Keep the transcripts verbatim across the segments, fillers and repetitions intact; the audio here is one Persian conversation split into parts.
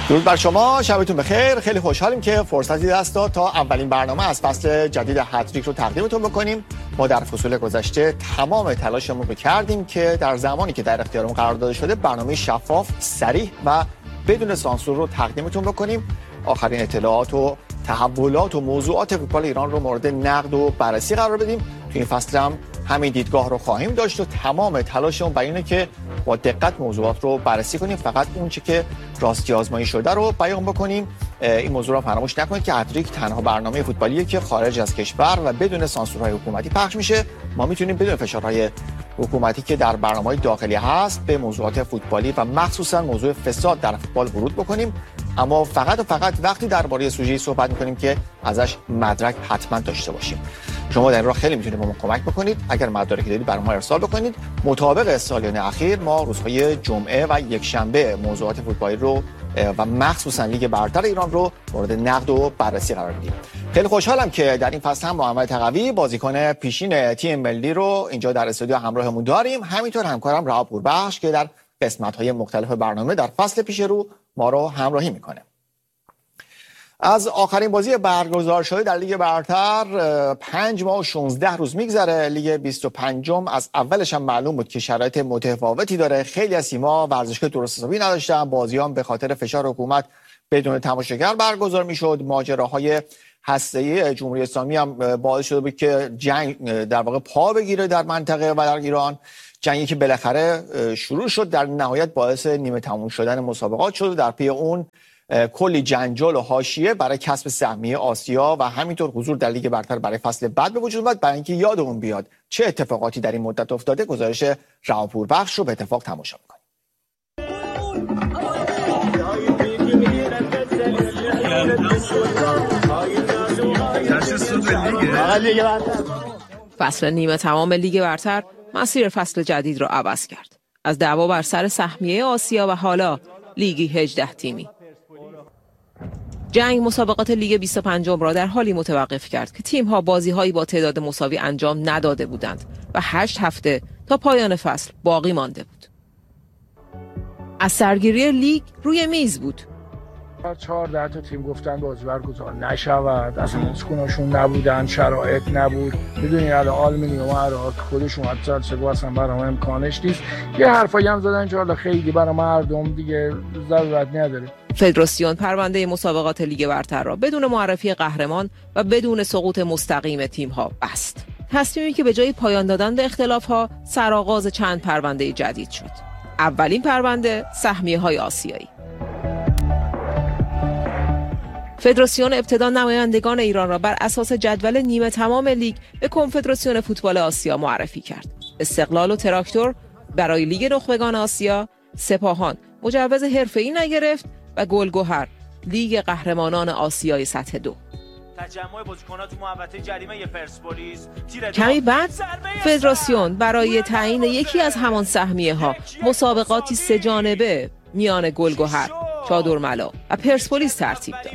درود بر شما، شبتون بخیر. خیلی خوشحالیم که فرصتی دست داد تا اولین برنامه از فصل جدید هتریک رو تقدیمتون بکنیم. ما در فصول گذشته تمام تلاشمون رو کردیم که در زمانی که در اختیارمون قرار داده شده برنامه شفاف، صریح و بدون سانسور رو تقدیمتون بکنیم. آخرین اطلاعات و تحولات و موضوعات فوتبال ایران رو مورد نقد و بررسی قرار بدیم. تو این فصل هم همین دیدگاه رو خواهیم داشت و تمام تلاشمون بر اینه که با دقت موضوعات رو بررسی کنیم، فقط اون چه که راستی آزمایی شده رو بیان بکنیم. این موضوع رو فراموش نکنید که هتریک تنها برنامه فوتبالیه که خارج از کشور و بدون سانسورهای حکومتی پخش میشه. ما میتونیم بدون فشارهای حکومتی که در برنامه‌های داخلی هست به موضوعات فوتبالی و مخصوصا موضوع فساد در فوتبال ورود بکنیم، اما فقط و فقط وقتی درباره سوژه‌ای صحبت می‌کنیم که ازش مدرک حتما داشته باشیم. شما در این راه خیلی میتونید به ما کمک بکنید. اگر مدارکی دارید برای ما ارسال بکنید. مطابق سالیان اخیر ما روزهای جمعه و یکشنبه موضوعات فوتبالی رو و مخصوصا لیگ برتر ایران رو مورد نقد و بررسی قرار میدیم. خیلی خوشحالم که در این فصل هم محمد تقوی بازیکن پیشین تیم ملی رو اینجا در استودیو همراهمون داریم. همینطور همکارم رها پوربخش که در قسمت‌های مختلف برنامه در فصل پیش رو ما رو همراهی میکنه. از آخرین بازی برگزار شده در لیگ برتر پنج ماه و شانزده روز میگذره. لیگ بیست و پنجم از اولش هم معلوم بود که شرایط متفاوتی داره. خیلی از تیم‌ها ورزشگاه درست حسابی نداشتن. بازی‌ها به خاطر فشار حکومت بدون تماشاگر برگزار میشد. ماجراهای هسته‌ای جمهوری اسلامی هم باعث شده بود که جنگ در واقع پا بگیره در منطقه و در ایران. جنگی که بالاخره شروع شد در نهایت باعث نیمه تموم شدن مسابقات شد. در پی اون کلی جنجال و حاشیه برای کسب سهمیه آسیا و همینطور حضور در لیگ برتر برای فصل بعد به وجود اومد. برای اینکه یادمون بیاد چه اتفاقاتی در این مدت افتاده، گزارش رها پوربخش رو به اتفاق تماشا می‌کنیم. فصل نیمه تمام لیگ برتر مسیر فصل جدید را عوض کرد. از دعوا بر سر سهمیه آسیا و حالا لیگی هجده تیمی. جنگ مسابقات لیگ بیست و پنجم را در حالی متوقف کرد که تیم‌ها بازی‌هایی با تعداد مساوی انجام نداده بودند و هشت هفته تا پایان فصل باقی مانده بود. از سرگیری لیگ روی میز بود. چهارده تا تیم گفتن بازی برگزار نشود، اصلا مسکوناشون نبودن، شرایط نبود. میدونی الان آلومینیوم هر خودشون حتی چگو اصلا برام امکانش نیست. یه حرفایی هم زدن که حالا خیلی برای مردم دیگه ضرورت نداره. فدراسیون پرونده مسابقات لیگ برتر را بدون معرفی قهرمان و بدون سقوط مستقیم تیم‌ها بست. تصمیمی که به جای پایان دادن به اختلاف‌ها سرآغاز چند پرونده جدید شد. اولین پرونده سهمیه‌های آسیایی. فدراسیون ابتدا نمایندگان ایران را بر اساس جدول نیمه تمام لیگ به کنفدراسیون فوتبال آسیا معرفی کرد. استقلال و تراکتور برای لیگ نخبگان آسیا، سپاهان مجوز حرفه‌ای نگرفت و گلگهر لیگ قهرمانان آسیای سطح دو. تجمع بازیکنان تو محوطه جریمه پرسپولیس. کمی بعد فدراسیون برای تعیین یکی از همان سهمیه‌ها مسابقاتی سه جانبه میان گلگهر، چادرملا و پرسپولیس ترتیب داد.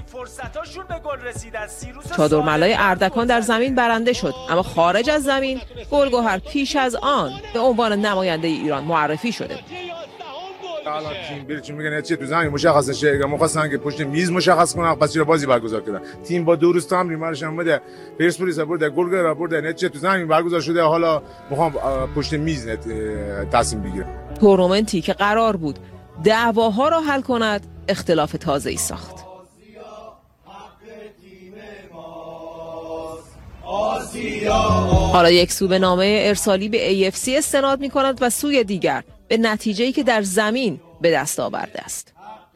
چادرملای اردکان در زمین برنده شد، اما خارج از زمین گلگهر پیش از آن به عنوان نماینده ایران معرفی شده بود. الان تیم بری چون میگن چه تو زمین مشخص نشه، اگه مخواستن که پشت میز مشخص کنن پس چرا بازی برگزار کردن. تیم با دو روز تمرین مرش اومده، پرسپولیس برده، گلگهر برده، نه چه تو زمین برگزار شده، حالا میخوام پشت میز تصمیم بگیرن. تورنمنتی که قرار بود دعواها را حل کند اختلاف تازه‌ای ساخت. حالا یک سو به نامه ارسالی به ای اف سی استناد می کند و سوی دیگر به نتیجه‌ای که در زمین به دست آورده است.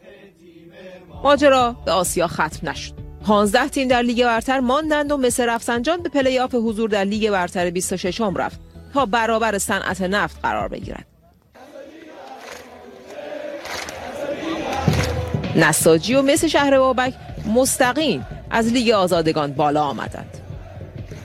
ماجرا به آسیا ختم نشد. پانزده تیم در لیگ برتر ماندند و مس رفسنجان به پلی آف حضور در لیگ برتر بیست و ششم رفت تا برابر صنعت نفت قرار بگیرد. نساجی و مس شهر بابک مستقیم از لیگ آزادگان بالا آمدند.